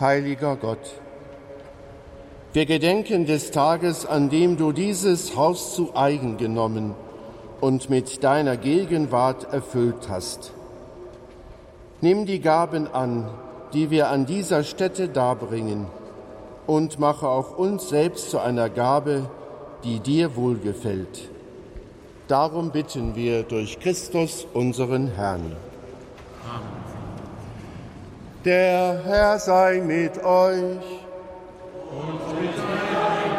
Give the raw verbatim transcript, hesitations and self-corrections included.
Heiliger Gott, wir gedenken des Tages, an dem du dieses Haus zu eigen genommen und mit deiner Gegenwart erfüllt hast. Nimm die Gaben an, die wir an dieser Stätte darbringen, und mache auch uns selbst zu einer Gabe, die dir wohlgefällt. Darum bitten wir durch Christus, unseren Herrn. Amen. Der Herr sei mit euch. Und mit